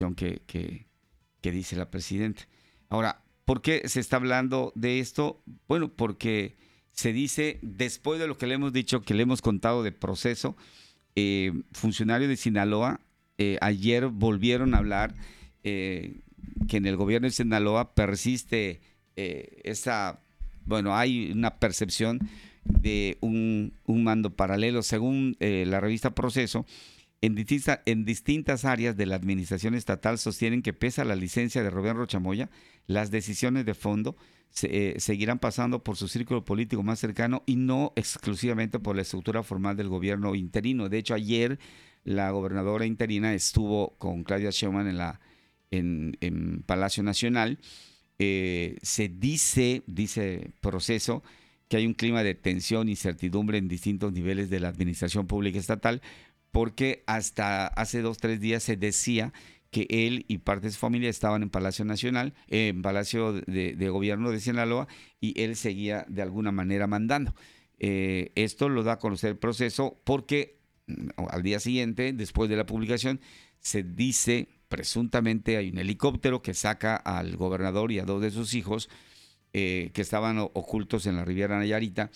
decisión que dice la presidenta. Ahora, ¿por qué se está hablando de esto? Bueno, porque se dice, después de lo que le hemos dicho, que le hemos contado de Proceso, funcionarios de Sinaloa ayer volvieron a hablar que en el gobierno de Sinaloa persiste hay una percepción de un mando paralelo. Según la revista Proceso, en distintas áreas de la administración estatal sostienen que pese a la licencia de Rubén Rocha Moya, las decisiones de fondo seguirán pasando por su círculo político más cercano y no exclusivamente por la estructura formal del gobierno interino. De hecho, ayer la gobernadora interina estuvo con Claudia Sheinbaum en Palacio Nacional. Se dice Proceso, que hay un clima de tensión y incertidumbre en distintos niveles de la administración pública estatal, porque hasta hace 2-3 días se decía que él y parte de su familia estaban en Palacio Nacional, en Palacio de Gobierno de Sinaloa, y él seguía de alguna manera mandando. Esto lo da a conocer el Proceso porque al día siguiente, después de la publicación, se dice, presuntamente hay un helicóptero que saca al gobernador y a 2 de sus hijos que estaban ocultos en la Riviera Nayarita,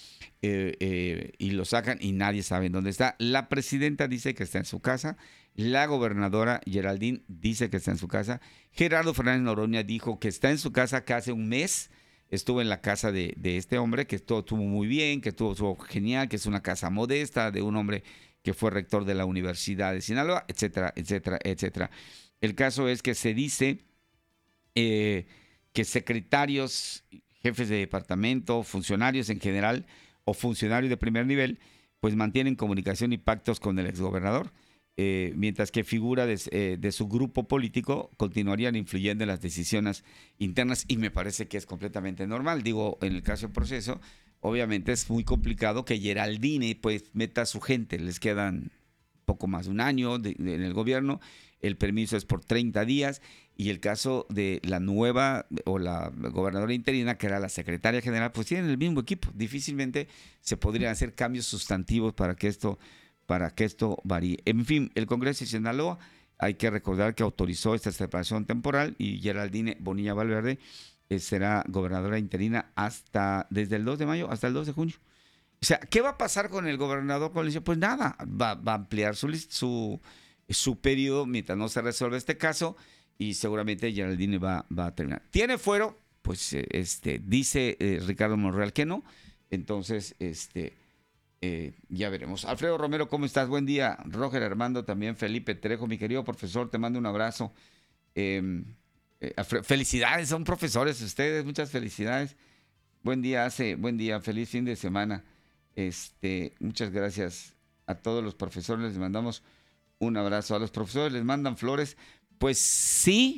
y lo sacan y nadie sabe dónde está. La presidenta dice que está en su casa, la gobernadora Geraldine dice que está en su casa, Gerardo Fernández Noroña dijo que está en su casa, que hace un mes estuvo en la casa de este hombre, que todo estuvo muy bien, que estuvo genial, que es una casa modesta de un hombre que fue rector de la Universidad de Sinaloa, etcétera, etcétera, etcétera. El caso es que se dice que secretarios, jefes de departamento, funcionarios en general o funcionarios de primer nivel, pues mantienen comunicación y pactos con el exgobernador, mientras que figuras de su grupo político continuarían influyendo en las decisiones internas, y me parece que es completamente normal. Digo, en el caso del Proceso, obviamente es muy complicado que Geraldine pues meta a su gente, les quedan poco más de un año en el gobierno, el permiso es por 30 días, y el caso de la nueva o la gobernadora interina, que era la secretaria general, pues tienen el mismo equipo. Difícilmente se podrían hacer cambios sustantivos para que esto varíe. En fin, el Congreso de Sinaloa, hay que recordar que autorizó esta separación temporal, y Geraldine Bonilla Valverde será gobernadora interina desde el 2 de mayo hasta el 2 de junio. O sea, ¿qué va a pasar con el gobernador? Pues nada, va a ampliar su periodo mientras no se resuelva este caso, y seguramente Geraldine va a terminar. ¿Tiene fuero? Pues dice Ricardo Monreal que no. Entonces, ya veremos. Alfredo Romero, ¿cómo estás? Buen día. Roger Armando también. Felipe Trejo, mi querido profesor, te mando un abrazo. Felicidades, son profesores ustedes, muchas felicidades. Buen día, feliz fin de semana. Muchas gracias a todos los profesores, les mandamos un abrazo. A los profesores les mandan flores. Pues sí,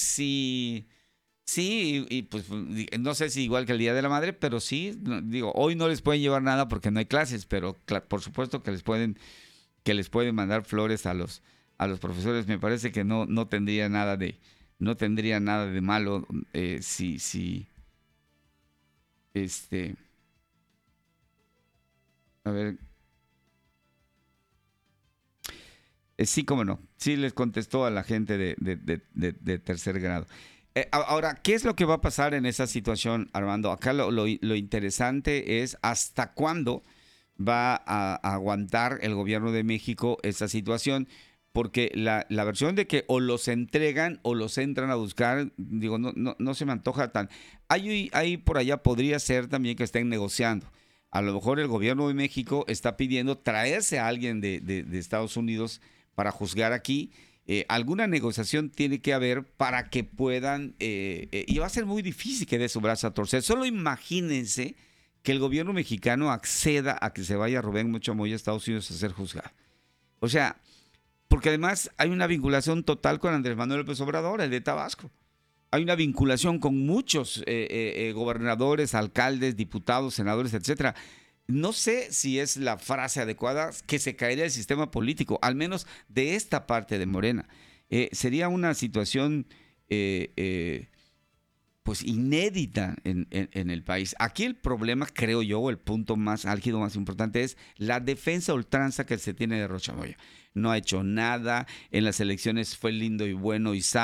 y pues no sé si igual que el Día de la Madre, pero sí, digo, hoy no les pueden llevar nada porque no hay clases, pero por supuesto que les pueden mandar flores a los profesores. Me parece que no tendría nada de malo si a ver. Sí, cómo no. Sí les contestó a la gente de tercer grado. Ahora, ¿qué es lo que va a pasar en esa situación, Armando? Acá lo interesante es hasta cuándo va a aguantar el gobierno de México esa situación, porque la versión de que o los entregan o los entran a buscar, digo, no se me antoja tan. Ahí por allá podría ser también que estén negociando. A lo mejor el gobierno de México está pidiendo traerse a alguien de Estados Unidos para juzgar aquí. Alguna negociación tiene que haber para que puedan, y va a ser muy difícil que dé su brazo a torcer. Solo imagínense que el gobierno mexicano acceda a que se vaya Rubén Rocha Moya a Estados Unidos a ser juzgado. O sea, porque además hay una vinculación total con Andrés Manuel López Obrador, el de Tabasco. Hay una vinculación con muchos gobernadores, alcaldes, diputados, senadores, etcétera. No sé si es la frase adecuada que se caería el sistema político, al menos de esta parte de Morena. Sería una situación pues inédita en el país. Aquí el problema, creo yo, el punto más álgido, más importante, es la defensa a ultranza que se tiene de Rocha Moya. No ha hecho nada, en las elecciones fue lindo y bueno y sano.